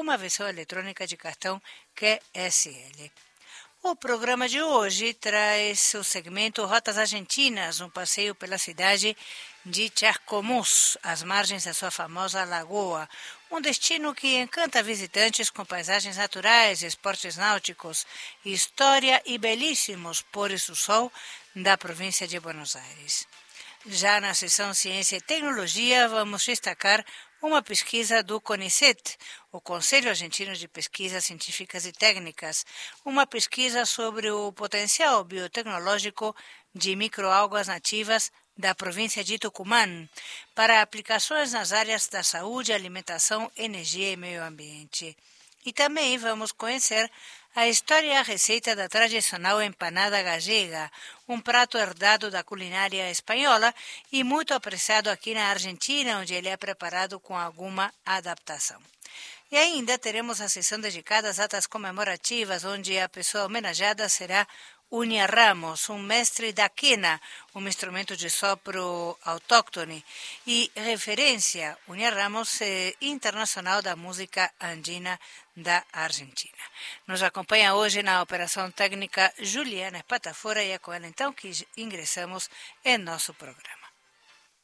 uma versão eletrônica de cartão QSL. O programa de hoje traz o segmento Rotas Argentinas, um passeio pela cidade de Chascomús, às margens da sua famosa lagoa, um destino que encanta visitantes com paisagens naturais, esportes náuticos, história e belíssimos pôres do sol da província de Buenos Aires. Já na seção Ciência e Tecnologia, vamos destacar uma pesquisa do CONICET, o Conselho Argentino de Pesquisas Científicas e Técnicas, uma pesquisa sobre o potencial biotecnológico de microalgas nativas da província de Tucumã para aplicações nas áreas da saúde, alimentação, energia e meio ambiente. E também vamos conhecer a história e a receita da tradicional empanada gallega, um prato herdado da culinária espanhola e muito apreciado aqui na Argentina, onde ele é preparado com alguma adaptação. E ainda teremos a sessão dedicada às datas comemorativas, onde a pessoa homenageada será Unia Ramos, um mestre da quena, um instrumento de sopro autóctone, e referência, Unia Ramos, internacional da música andina da Argentina. Nos acompanha hoje na operação técnica Juliana Espatafora e é com ela então que ingressamos em nosso programa.